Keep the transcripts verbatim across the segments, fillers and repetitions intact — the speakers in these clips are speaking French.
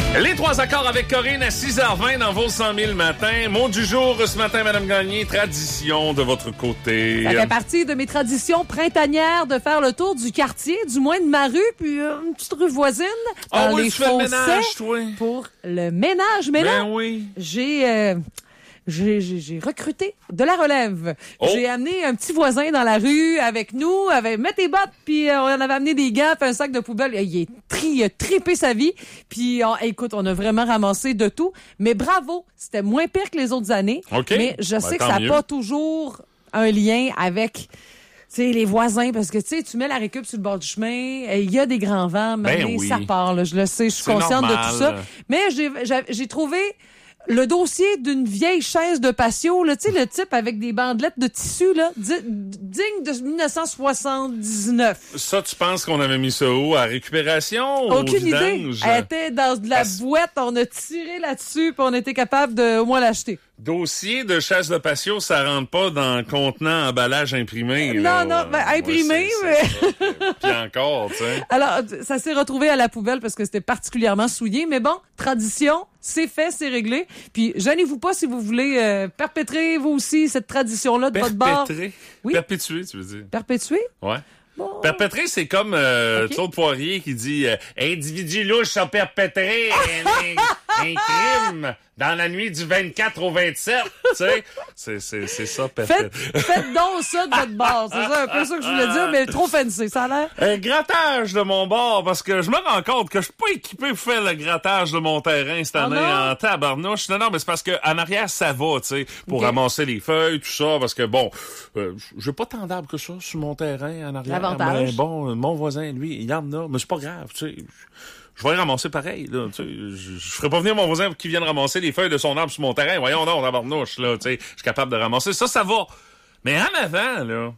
Les trois accords avec Corinne à six heures vingt dans vos cent mille matin. Mot du jour ce matin, Madame Gagné, tradition de votre côté. Ça fait partie de mes traditions printanières de faire le tour du quartier, du moins de ma rue, puis euh, une petite rue voisine. Ah dans oui, les tu fais le fossés ménage, toi. Pour le ménage. Mais Ben là, oui. j'ai... Euh, J'ai, j'ai, j'ai recruté de la relève. Oh. J'ai amené un petit voisin dans la rue avec nous, avec mets tes bottes, puis euh, on avait amené des gants, puis un sac de poubelle. Il est tri, il a trippé sa vie. Puis on, écoute, on a vraiment ramassé de tout. Mais bravo, c'était moins pire que les autres années. OK. Mais je Ben, sais que tant ça n'a mieux. pas toujours un lien avec... Tu sais, les voisins, parce que, tu sais, tu mets la récup sur le bord du chemin, il y a des grands vents, mais Ben oui. ça part, là, je le sais, je suis C'est consciente normal. de tout ça. Mais j'ai, j'ai, j'ai trouvé le dossier d'une vieille chaise de patio, là, tu sais, le type avec des bandelettes de tissu, là, di- digne de dix-neuf cent soixante-dix-neuf. Ça, tu penses qu'on avait mis ça où? À récupération? ou au Aucune idée. vidange? Elle était dans de la Parce- boîte, on a tiré là-dessus, puis on était capable de au moins l'acheter. Dossier de chasse de patio, ça rentre pas dans contenant emballage imprimé. Non, là. non, ben, imprimé, Ouais, c'est- mais... c'est ça. Puis encore, tu sais. Alors, ça s'est retrouvé à la poubelle parce que c'était particulièrement souillé. Mais bon, tradition, c'est fait, c'est réglé. Puis, gênez-vous pas si vous voulez euh, perpétrer, vous aussi, cette tradition-là de votre bar. Perpétrer? Oui. Perpétuer, tu veux dire. Perpétuer? Ouais. Bon. Perpétrer, c'est comme euh, Ok. Claude Poirier qui dit euh, individu louche a perpétré un, un crime dans la nuit du vingt-quatre au vingt-sept. Tu sais, c'est, c'est, c'est ça, Faites, perpétrer. faites donc ça de votre bar. C'est ça, un peu ça que je voulais dire, mais trop fancy, ça a l'air. Un grattage de mon bord, parce que je me rends compte que je suis pas équipé pour faire le grattage de mon terrain cette Ah année non? en tabarnouche. Non, non, mais c'est parce que en arrière, ça va, tu sais, pour Ok. ramasser les feuilles, tout ça, parce que bon, euh, j'ai pas tant d'arbres que ça sur mon terrain en arrière. L'avantage. Mais bon, mon voisin, lui, il en a, mais c'est pas grave, tu sais. Je vais les ramasser pareil, là, tu sais. Je, je ferai pas venir mon voisin pour qu'il vienne ramasser les feuilles de son arbre sur mon terrain. Voyons donc, tabarnouche, là, tu sais. Je suis capable de ramasser. Ça, ça va. Mais en avant, là,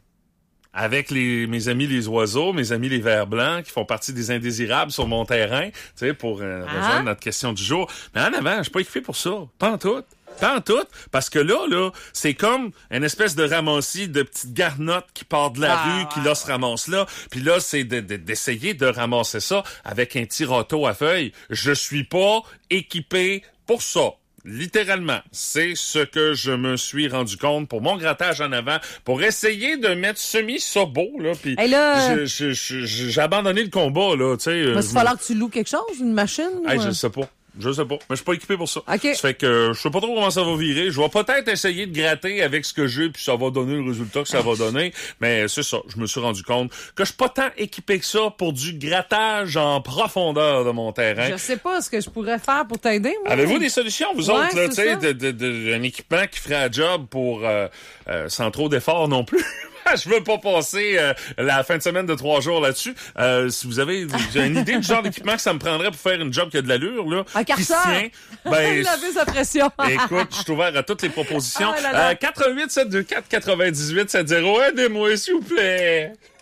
avec les, mes amis les oiseaux, mes amis les vers blancs, qui font partie des indésirables sur mon terrain, tu sais, pour euh, Ah. rejoindre notre question du jour. Mais en avant, je suis pas équipé pour ça. Pas en tout. Pas en tout. Parce que là, là, c'est comme une espèce de ramassis de petites garnottes qui part de la Ah, rue, qui là se ramasse là. Puis là, c'est de, de- d'essayer de ramasser ça avec un petit râteau à feuilles. Je suis pas équipé pour ça. Littéralement, c'est ce que je me suis rendu compte pour mon grattage en avant, pour essayer de mettre semi-ça beau, là, puis Hey, là, je- je- je- je- j'ai abandonné le combat, là, tu sais. Il euh, va je se me- falloir que tu loues quelque chose, une machine? Hey, ou, je euh? sais pas. Je sais pas. Mais je suis pas équipé pour ça. OK. Ça fait que je sais pas trop comment ça va virer. Je vais peut-être essayer de gratter avec ce que j'ai, puis ça va donner le résultat que ça va donner. Mais c'est ça. Je me suis rendu compte que je suis pas tant équipé que ça pour du grattage en profondeur de mon terrain. Je sais pas ce que je pourrais faire pour t'aider, moi. Avez-vous des solutions, vous Ouais, autres, là, tu c'est sais, ça. de, de, de, un équipement qui ferait un job pour euh, euh, sans trop d'efforts non plus? Je veux pas passer euh, la fin de semaine de trois jours là-dessus. Euh, si vous avez une idée du genre d'équipement que ça me prendrait pour faire une job qui a de l'allure, là, Un qui se carteur. tient, ben, Il avait sa pression. écoute, je suis ouvert à toutes les propositions. Ah là là. Euh, quatre un huit sept deux quatre neuf huit sept zéro. Aidez-moi, s'il vous plaît.